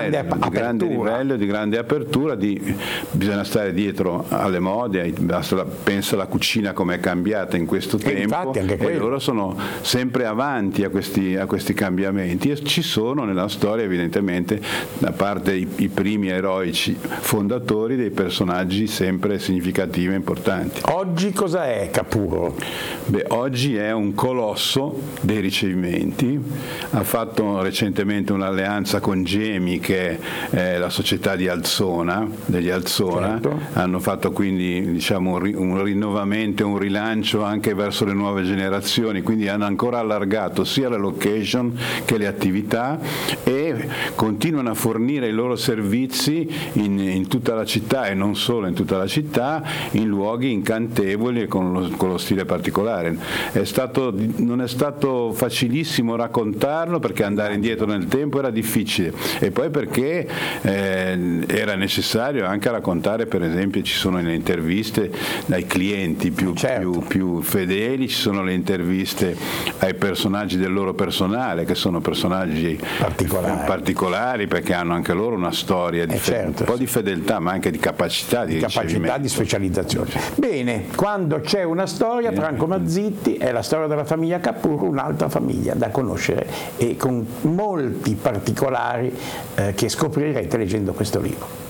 grande livello, di grande apertura, bisogna stare dietro alle mode, pensa alla cucina come è cambiata in questo tempo, e loro sono sempre avanti a questi cambiamenti, e ci sono nella storia evidentemente, da parte i primi eroici fondatori, dei personaggi sempre significativi e importanti. Oggi cosa è Capurro? Oggi è un colosso dei ricevimenti, ha fatto recentemente un'alleanza con Gemi, che è la società degli Alzona, certo. Hanno fatto quindi un rinnovamento, un rilancio anche verso le nuove generazioni, quindi hanno ancora allargato sia la location che le attività, e continuano a fornire i loro servizi in tutta la città, e non solo in tutta la città, in luoghi incantevoli e con lo stile particolare. Non è stato facilissimo raccontarlo, perché andare indietro nel tempo era difficile, e poi perché era necessario anche raccontare, per esempio ci sono le interviste dai clienti più fedeli, ci sono le interviste ai personaggi del loro personale, che sono personaggi particolari perché hanno anche loro una storia di un po' di fedeltà, ma anche di capacità di specializzazione. Bene, quando c'è una storia, Franco Mazzitti, è la storia della famiglia Capurro, un'altra famiglia da conoscere, e con molti particolari che scoprirete leggendo questo libro.